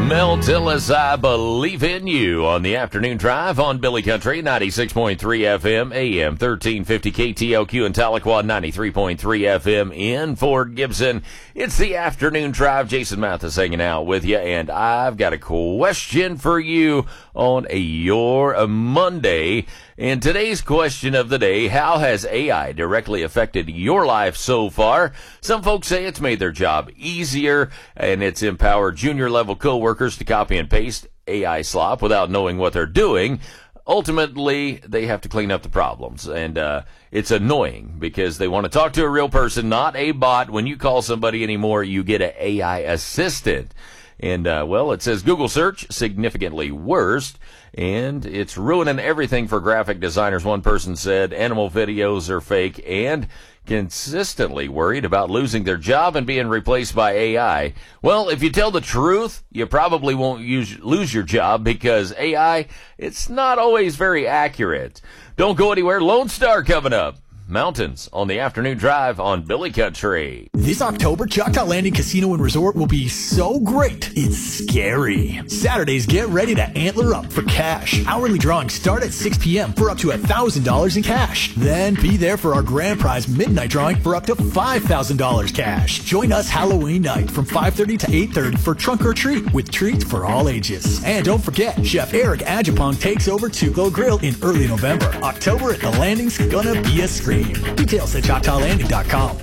Mel Tillis, I Believe in You on the afternoon drive on Billy Country, 96.3 FM, AM 1350 KTLQ in Tahlequah, 93.3 FM in Fort Gibson. It's the afternoon drive. Jason Mathis hanging out with you, and I've got a question for you on your Monday. And today's question of the day, how has AI directly affected your life so far? Some folks say it's made their job easier, and it's empowered junior level coworkers to copy and paste AI slop without knowing what they're doing. Ultimately, they have to clean up the problems, and it's annoying because they want to talk to a real person, not a bot. When you call somebody anymore, you get an AI assistant. And, well, it says Google search significantly worse, and it's ruining everything for graphic designers. One person said animal videos are fake and consistently worried about losing their job and being replaced by AI. Well, if you tell the truth, you probably won't lose your job because AI, it's not always very accurate. Don't go anywhere. Lone Star coming up. Mountains on the afternoon drive on Billy Country. This October, Choctaw Landing Casino and Resort will be so great, it's scary. Saturdays, get ready to antler up for cash. Hourly drawings start at 6 p.m. for up to $1,000 in cash. Then be there for our grand prize midnight drawing for up to $5,000 cash. Join us Halloween night from 5:30 to 8:30 for Trunk or Treat with treats for all ages. And don't forget, Chef Eric Ajapong takes over Tuco Grill in early November. October at the Landing's gonna be a scream. Details at ChoctawLanding.com.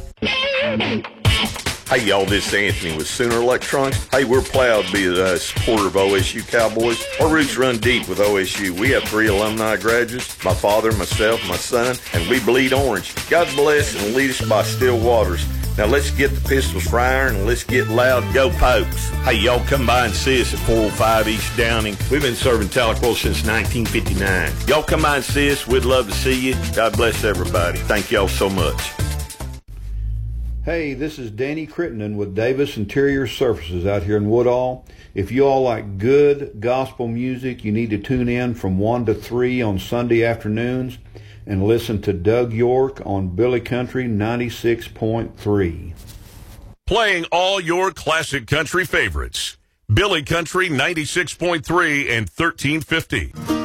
Hey, y'all, this is Anthony with Sooner Electronics. Hey, we're proud to be a supporter of OSU Cowboys. Our roots run deep with OSU. We have 3 alumni graduates, my father, myself, my son, and we bleed orange. God bless and lead us by still waters. Now let's get the pistols firing and let's get loud. Go Pokes. Hey, y'all come by and see us at 405 East Downing. We've been serving Tahlequah since 1959. Y'all come by and see us. We'd love to see you. God bless everybody. Thank y'all so much. Hey, this is Danny Crittenden with Davis Interior Surfaces out here in Woodall. If you all like good gospel music, you need to tune in from 1 to 3 on Sunday afternoons and listen to Doug York on Billy Country 96.3. Playing all your classic country favorites. Billy Country 96.3 and 1350.